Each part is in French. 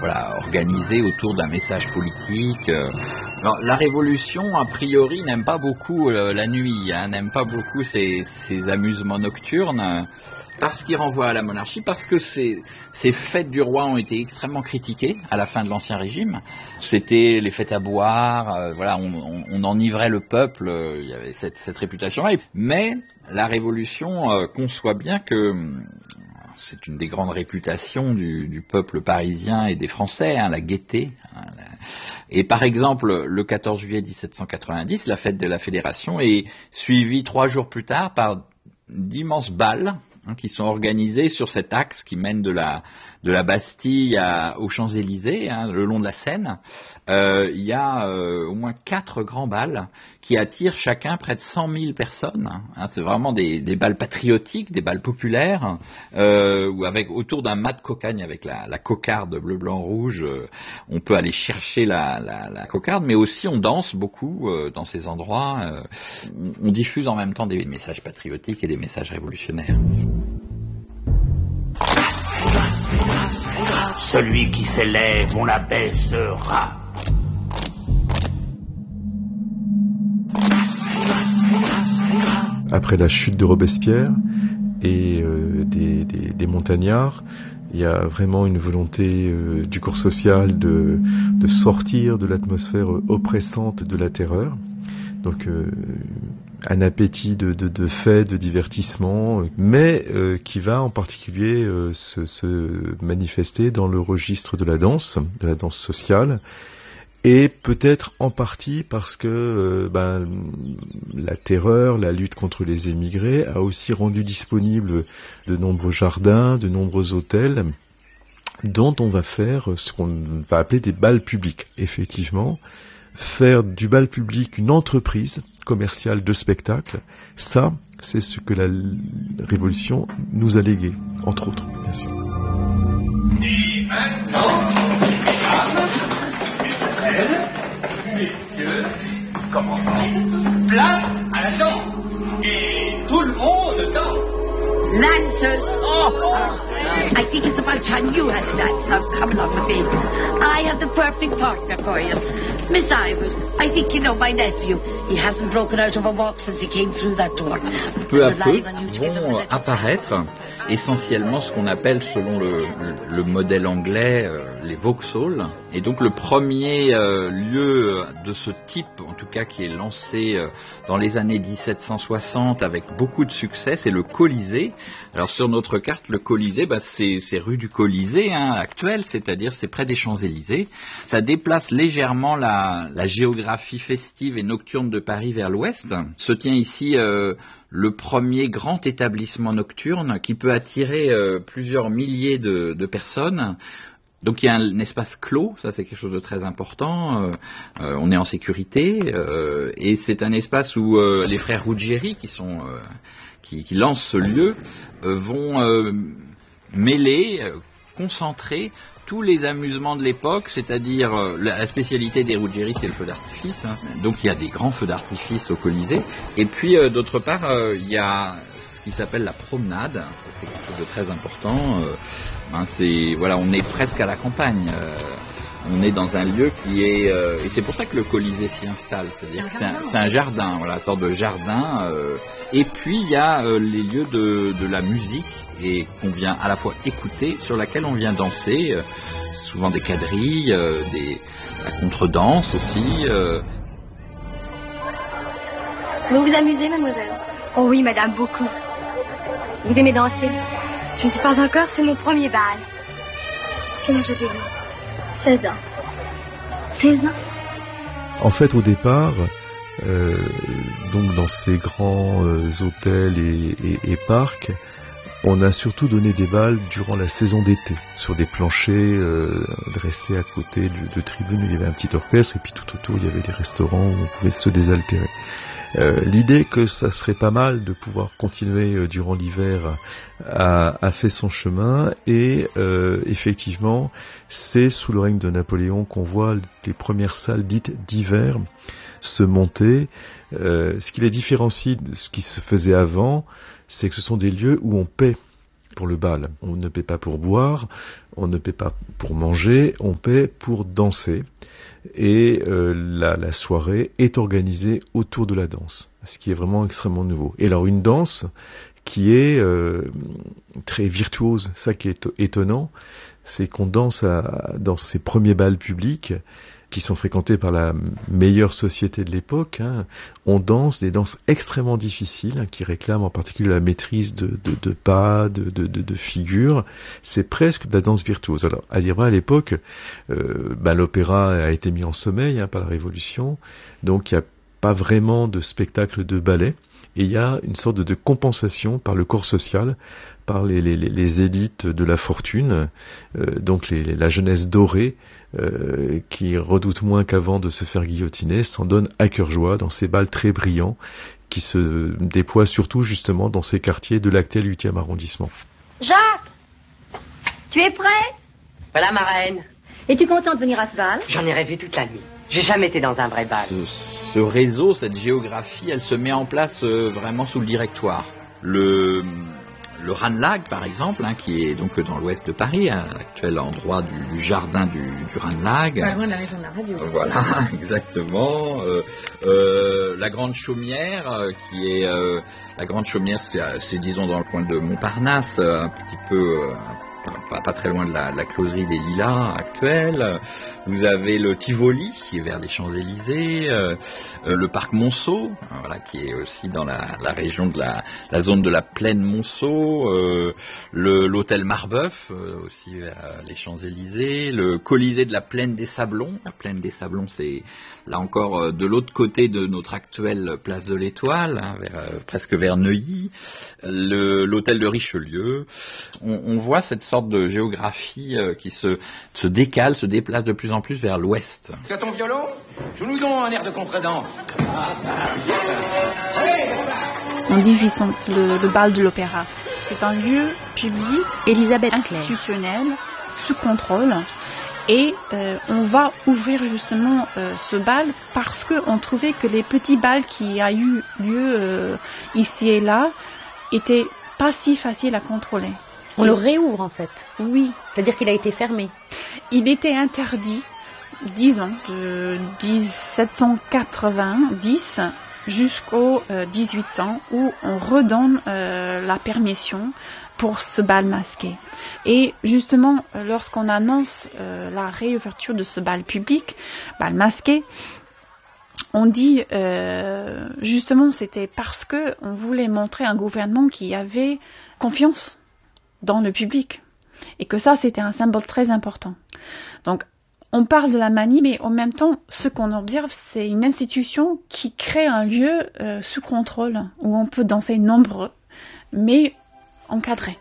organisé autour d'un message politique. Alors, la Révolution, a priori, n'aime pas beaucoup la nuit, n'aime pas beaucoup ces amusements nocturnes, parce qu'il renvoie à la monarchie, parce que ces fêtes du roi ont été extrêmement critiquées à la fin de l'Ancien Régime. C'était les fêtes à boire, on enivrait le peuple, il y avait cette réputation-là. Mais la Révolution conçoit bien que c'est une des grandes réputations du peuple parisien et des Français, la gaieté. Et par exemple, le 14 juillet 1790, la fête de la Fédération est suivie 3 jours plus tard par d'immenses bals qui sont organisés sur cet axe qui mène de la Bastille aux Champs-Élysées, le long de la Seine. Il y a au moins 4 grands bals qui attirent chacun près de 100 000 personnes. C'est vraiment des bals patriotiques, des bals populaires, où autour d'un mât de cocagne avec la cocarde bleu, blanc, rouge, on peut aller chercher la cocarde, mais aussi on danse beaucoup dans ces endroits. On diffuse en même temps des messages patriotiques et des messages révolutionnaires. Celui qui s'élève, on l'abaissera. Après la chute de Robespierre et des montagnards, il y a vraiment une volonté du corps social de sortir de l'atmosphère oppressante de la terreur. Donc un appétit de faits, de divertissement, mais qui va en particulier se manifester dans le registre de la danse sociale, et peut-être en partie parce que la terreur, la lutte contre les émigrés a aussi rendu disponibles de nombreux jardins, de nombreux hôtels, dont on va faire ce qu'on va appeler des bals publics, effectivement. Faire du bal public une entreprise commerciale de spectacle, ça, c'est ce que la Révolution nous a légué, entre autres, bien sûr. Et maintenant, mesdames, messieurs, commandant, place à la danse, et tout le monde danse. Lancers! I think it's about time you had a dance. I'm coming off a bit. I have the perfect partner for you. Miss Ivers, I think you know my nephew. He hasn't broken out of a walk since he came through that door. Peu à peu vont apparaître essentiellement ce qu'on appelle, selon le modèle anglais, les Vauxhalls. Et donc le premier lieu de ce type, en tout cas qui est lancé dans les années 1760 avec beaucoup de succès, c'est le Colisée. Alors sur notre carte, le Colisée, c'est rue du Colisée actuelle, c'est-à-dire c'est près des Champs-Élysées. Ça déplace légèrement la géographie festive et nocturne de Paris vers l'ouest. Se tient ici le premier grand établissement nocturne qui peut attirer plusieurs milliers de personnes. Donc il y a un espace clos, ça c'est quelque chose de très important, on est en sécurité, et c'est un espace où les frères Ruggieri qui lancent ce lieu vont mêler, concentrer tous les amusements de l'époque, c'est-à-dire la spécialité des Ruggieri, c'est le feu d'artifice, donc il y a des grands feux d'artifice au Colisée, et puis d'autre part il y a ce qui s'appelle la promenade, c'est quelque chose de très important, on est presque à la campagne, on est dans un lieu qui est, et c'est pour ça que le Colisée s'y installe, c'est-à-dire que c'est un jardin, une sorte de jardin, et puis il y a les lieux de la musique, et qu'on vient à la fois écouter, sur laquelle on vient danser, souvent des quadrilles, la contredanse aussi. Vous vous amusez, mademoiselle? Oh oui, madame, beaucoup. Vous aimez danser? Je ne sais pas encore, c'est mon premier bal. Quel âge avez-vous? 16 ans. 16 ans? En fait, au départ, donc dans ces grands hôtels et parcs, on a surtout donné des bals durant la saison d'été, sur des planchers dressés à côté de tribunes où il y avait un petit orchestre, et puis tout autour il y avait des restaurants où on pouvait se désaltérer. L'idée que ça serait pas mal de pouvoir continuer durant l'hiver a fait son chemin, et effectivement c'est sous le règne de Napoléon qu'on voit les premières salles dites d'hiver se monter. Ce qui les différencie de ce qui se faisait avant, c'est que ce sont des lieux où on paie pour le bal. On ne paie pas pour boire, on ne paie pas pour manger, on paie pour danser. Et la soirée est organisée autour de la danse, ce qui est vraiment extrêmement nouveau. Et alors une danse qui est très virtuose, ça qui est étonnant, c'est qu'on danse dans ces premiers bals publics qui sont fréquentés par la meilleure société de l'époque, on danse des danses extrêmement difficiles, qui réclament en particulier la maîtrise de pas, de figures. C'est presque de la danse virtuose. Alors, à dire vrai, à l'époque, l'opéra a été mis en sommeil par la Révolution, donc il n'y a pas vraiment de spectacle de ballet. Et il y a une sorte de compensation par le corps social, par les élites de la fortune, donc la jeunesse dorée, qui redoute moins qu'avant de se faire guillotiner, s'en donne à cœur joie dans ces bals très brillants qui se déploient surtout justement dans ces quartiers de l'actuel 8e arrondissement. Jacques, tu es prêt? Voilà ma reine. Es-tu content de venir à ce bal? J'en ai rêvé toute la nuit. J'ai jamais été dans un vrai bal. Ce réseau, cette géographie, elle se met en place vraiment sous le directoire. Le Ranelagh, par exemple, qui est donc dans l'ouest de Paris, actuel endroit du jardin du Ranelagh. Pas loin de la maison de la radio. Voilà, exactement. La Grande Chaumière, qui est la Grande Chaumière, c'est disons dans le coin de Montparnasse, un petit peu. Pas très loin de la closerie des Lilas actuelle. Vous avez le Tivoli qui est vers les Champs-Élysées, le parc Monceau, qui est aussi dans la région de la zone de la plaine Monceau, l'hôtel Marbeuf aussi vers les Champs-Élysées, le Colisée de la plaine des Sablons. La plaine des Sablons, c'est là encore de l'autre côté de notre actuelle place de l'Étoile, presque vers Neuilly, l'hôtel de Richelieu. On voit cette sorte de géographie qui se décale, se déplace de plus en plus vers l'ouest. Tu as ton violon? Joue-nous donc un air de contredanse. En 1800, le bal de l'opéra, c'est un lieu public, Elisabeth institutionnel, sous contrôle. Et on va ouvrir justement ce bal parce qu'on trouvait que les petits bals qui a eu lieu ici et là étaient pas si faciles à contrôler. On le réouvre en fait. Oui. C'est-à-dire qu'il a été fermé. Il était interdit, disons, de 1790 jusqu'au 1800 où on redonne la permission pour ce bal masqué. Et justement, lorsqu'on annonce la réouverture de ce bal public, bal masqué, on dit justement c'était parce que on voulait montrer un gouvernement qui avait confiance dans le public et que ça c'était un symbole très important. Donc on parle de la manie, mais en même temps ce qu'on observe c'est une institution qui crée un lieu sous contrôle où on peut danser nombreux mais encadré.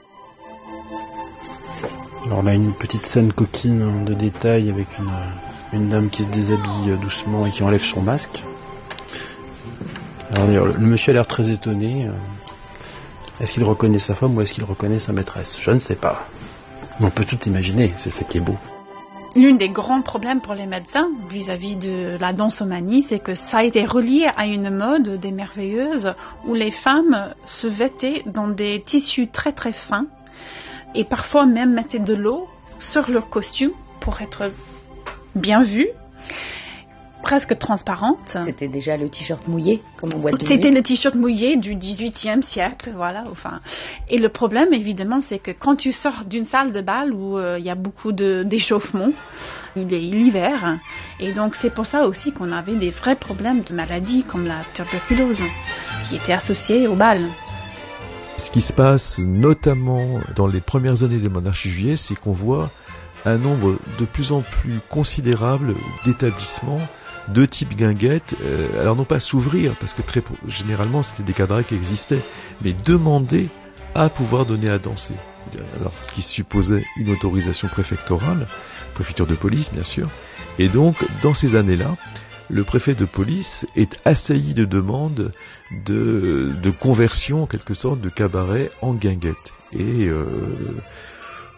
Alors on a une petite scène coquine de détail avec une dame qui se déshabille doucement et qui enlève son masque. Alors le monsieur a l'air très étonné. Est-ce qu'il reconnaît sa femme ou est-ce qu'il reconnaît sa maîtresse? Je ne sais pas. Mais on peut tout imaginer, c'est ça qui est beau. L'un des grands problèmes pour les médecins vis-à-vis de la dansomanie, c'est que ça a été relié à une mode des merveilleuses où les femmes se vêtaient dans des tissus très très fins et parfois même mettaient de l'eau sur leur costume pour être bien vues, presque transparentes. C'était déjà le t-shirt mouillé, comme en boîte de nuit. C'était le t-shirt mouillé du XVIIIe siècle, voilà. Enfin, et le problème, évidemment, c'est que quand tu sors d'une salle de bal où il y a beaucoup d'échauffement, il est l'hiver, et donc c'est pour ça aussi qu'on avait des vrais problèmes de maladies comme la tuberculose, qui étaient associés au bal. Ce qui se passe notamment dans les premières années de monarchie juillet, c'est qu'on voit un nombre de plus en plus considérable d'établissements de type guinguette, alors non pas s'ouvrir, parce que très généralement c'était des cabarets qui existaient, mais demander à pouvoir donner à danser. Alors ce qui supposait une autorisation préfectorale, préfecture de police bien sûr, et donc dans ces années-là, le préfet de police est assailli de demandes de conversion en quelque sorte de cabaret en guinguette. Et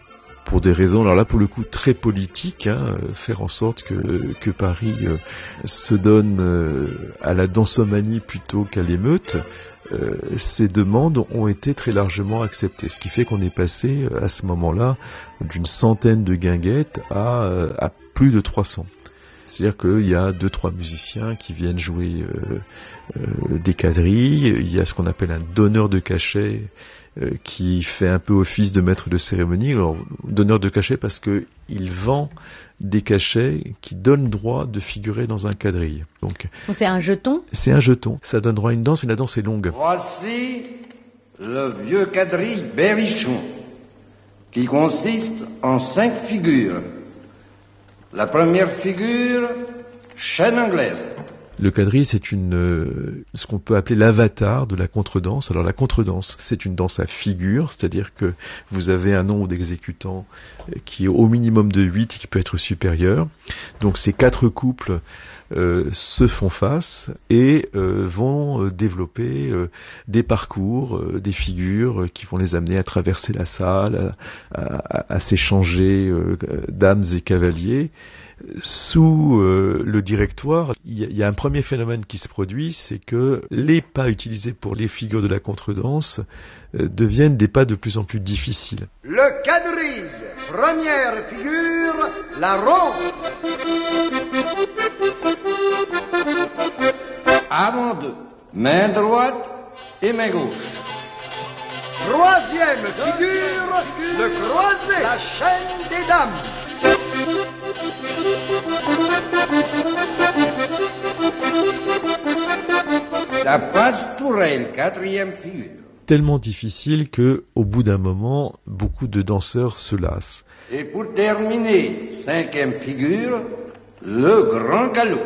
pour des raisons, alors là pour le coup très politiques, faire en sorte que Paris se donne à la dansomanie plutôt qu'à l'émeute. Ces demandes ont été très largement acceptées, ce qui fait qu'on est passé à ce moment-là d'une centaine de guinguettes à plus de 300. C'est-à-dire qu'il y a 2-3 musiciens qui viennent jouer des quadrilles, il y a ce qu'on appelle un donneur de cachet qui fait un peu office de maître de cérémonie. Alors, donneur de cachet parce qu'il vend des cachets qui donnent droit de figurer dans un quadrille. Donc c'est un jeton ? C'est un jeton. Ça donne droit à une danse, mais la danse est longue. Voici le vieux quadrille berrichon, qui consiste en 5 figures. La première figure, chaîne anglaise. Le quadrille, c'est ce qu'on peut appeler l'avatar de la contredanse. Alors la contredanse, c'est une danse à figure, c'est-à-dire que vous avez un nombre d'exécutants qui est au minimum de 8 et qui peut être supérieur. Donc ces 4 couples se font face et vont développer des parcours, des figures qui vont les amener à traverser la salle, à s'échanger dames et cavaliers. Sous le directoire, il y a un premier phénomène qui se produit, c'est que les pas utilisés pour les figures de la contredanse deviennent des pas de plus en plus difficiles. Le quadrille, première figure, la ronde. Avant 2, main droite et main gauche. Troisième figure, le croisé, la chaîne des dames. La pastourelle, quatrième figure. Tellement difficile que, au bout d'un moment, beaucoup de danseurs se lassent. Et pour terminer, 5e figure, le grand galop.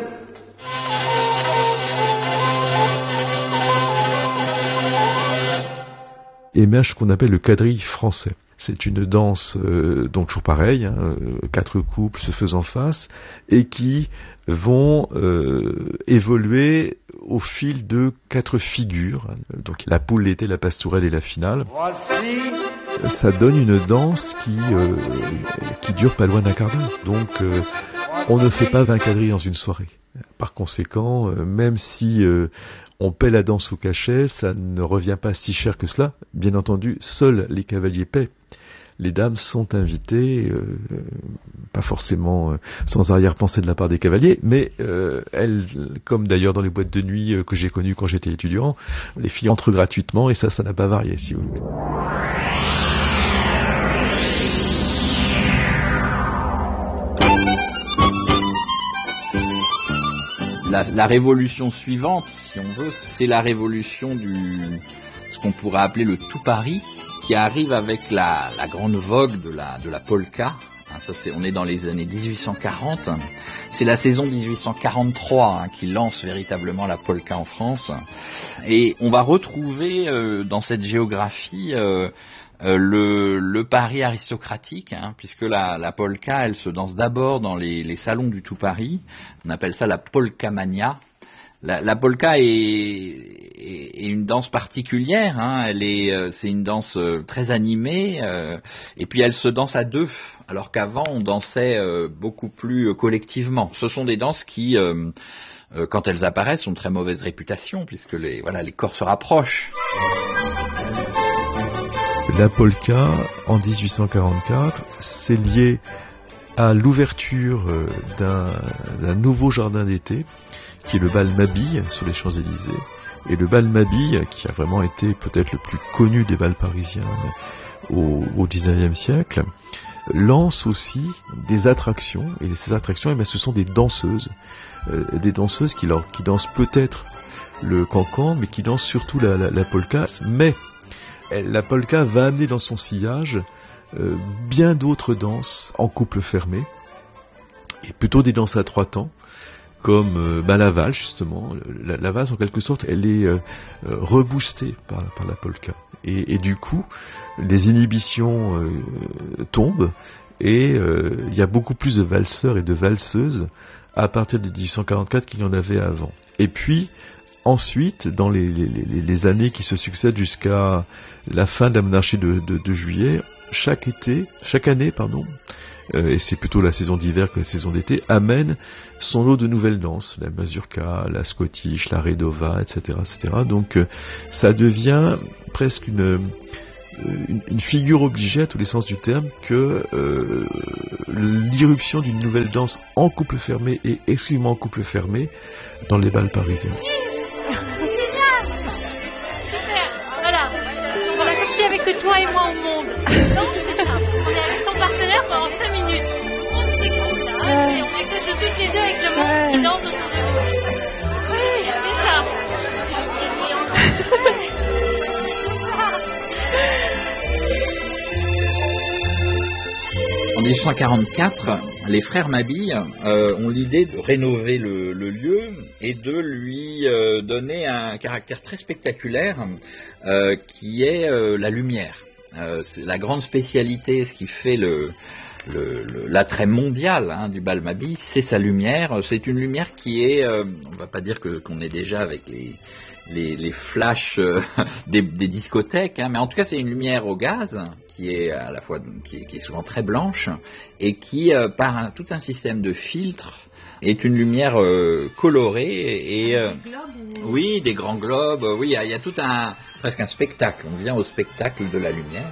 Émerge ce qu'on appelle le quadrille français. C'est une danse, donc toujours pareil, 4 couples se faisant face, et qui vont évoluer au fil de 4 figures. Donc la poule, l'été, la pastourelle et la finale. Voici. Ça donne une danse qui dure pas loin d'un quart d'heure. Donc on ne fait pas 20 quadrilles dans une soirée. Par conséquent, même si on paie la danse au cachet, ça ne revient pas si cher que cela. Bien entendu, seuls les cavaliers paient. Les dames sont invitées, pas forcément sans arrière-pensée de la part des cavaliers, mais elles, comme d'ailleurs dans les boîtes de nuit que j'ai connues quand j'étais étudiant, les filles entrent gratuitement et ça n'a pas varié, si vous voulez. La révolution suivante, si on veut, c'est la révolution ce qu'on pourrait appeler le tout Paris, qui arrive avec la grande vogue de la polka. On est dans les années 1840. C'est la saison 1843 qui lance véritablement la polka en France. Et on va retrouver dans cette géographie le Paris aristocratique, puisque la polka, elle se danse d'abord dans les salons du tout Paris. On appelle ça la polkamania. La polka est une danse particulière, c'est une danse très animée, et puis elle se danse à 2, alors qu'avant on dansait beaucoup plus collectivement. Ce sont des danses qui, quand elles apparaissent, ont de très mauvaise réputation, puisque les corps se rapprochent. La polka, en 1844, c'est lié à l'ouverture d'un nouveau jardin d'été, qui est le bal Mabille sur les Champs-Élysées. Et le bal Mabille, qui a vraiment été peut-être le plus connu des bals parisiens au XIXe siècle, lance aussi des attractions. Et ces attractions, ce sont des danseuses. Des danseuses qui dansent peut-être le cancan, mais qui dansent surtout la polka. Mais la polka va amener dans son sillage bien d'autres danses en couple fermé, et plutôt des danses à 3 temps, comme la valse justement. La valse en quelque sorte, elle est reboostée par la polka. Et du coup, les inhibitions tombent, et il y a beaucoup plus de valseurs et de valseuses à partir de 1844 qu'il y en avait avant. Et puis, ensuite, dans les années qui se succèdent jusqu'à la fin de la monarchie de Juillet, chaque année, et c'est plutôt la saison d'hiver que la saison d'été, amène son lot de nouvelles danses, la mazurka, la scottish, la redova, etc., etc. Donc ça devient presque une figure obligée à tous les sens du terme que l'irruption d'une nouvelle danse en couple fermé et exclusivement en couple fermé dans les bals parisiens. Voilà, on va rester avec que toi et moi au monde. Non, c'est ça. On est avec ton partenaire pendant 5 minutes. On est comme ça, et on reste toutes les deux avec le monde qui danse autour de nous. Oui, c'est ça. En 1844, les frères Mabille ont l'idée de rénover le lieu et de lui donner un caractère très spectaculaire qui est la lumière. C'est la grande spécialité, ce qui fait l'attrait mondial du bal Mabille, c'est sa lumière. C'est une lumière qui est, on ne va pas dire qu'on est déjà avec les flashs des discothèques, mais en tout cas c'est une lumière au gaz qui est à la fois qui est souvent très blanche et qui par tout un système de filtres est une lumière colorée et oui, des grands globes, oui, il y a tout presque un spectacle. On vient au spectacle de la lumière.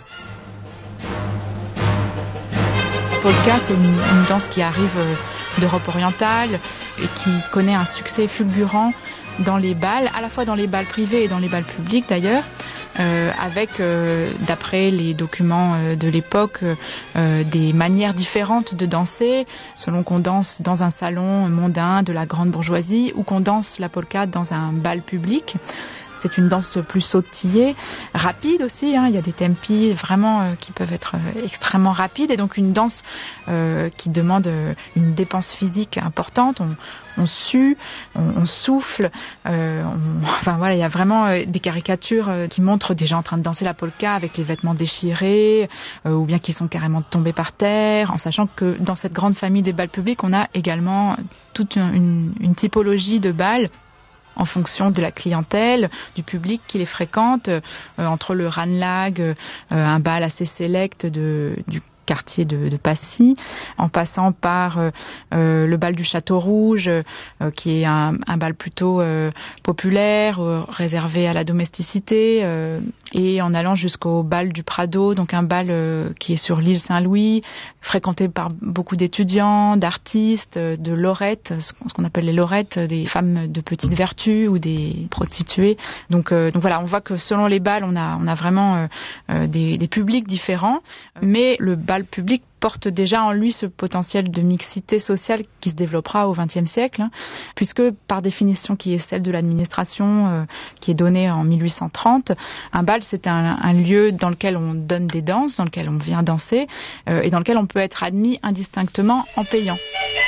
Polka, c'est une danse qui arrive d'Europe orientale et qui connaît un succès fulgurant dans les bals, à la fois dans les bals privés et dans les bals publics d'ailleurs, avec, d'après les documents de l'époque, des manières différentes de danser, selon qu'on danse dans un salon mondain de la grande bourgeoisie ou qu'on danse la polka dans un bal public. C'est une danse plus sautillée, rapide aussi, il y a des tempi vraiment qui peuvent être extrêmement rapides et donc une danse qui demande une dépense physique importante. On sue, on souffle, enfin voilà, il y a vraiment des caricatures qui montrent des gens en train de danser la polka avec les vêtements déchirés ou bien qui sont carrément tombés par terre, en sachant que dans cette grande famille des bals publics, on a également toute une typologie de bals en fonction de la clientèle, du public qui les fréquente, entre le Ranelagh, un bal assez sélect du quartier de Passy, en passant par le bal du Château Rouge, qui est un bal plutôt populaire, réservé à la domesticité, et en allant jusqu'au bal du Prado, donc un bal qui est sur l'île Saint-Louis, fréquenté par beaucoup d'étudiants, d'artistes, de lorettes, ce qu'on appelle les lorettes, des femmes de petite vertu ou des prostituées. Donc voilà, on voit que selon les bals, on a vraiment des publics différents, mais le bal public porte déjà en lui ce potentiel de mixité sociale qui se développera au XXe siècle, puisque par définition qui est celle de l'administration qui est donnée en 1830, un bal c'est un lieu dans lequel on donne des danses, dans lequel on vient danser et dans lequel on peut être admis indistinctement en payant.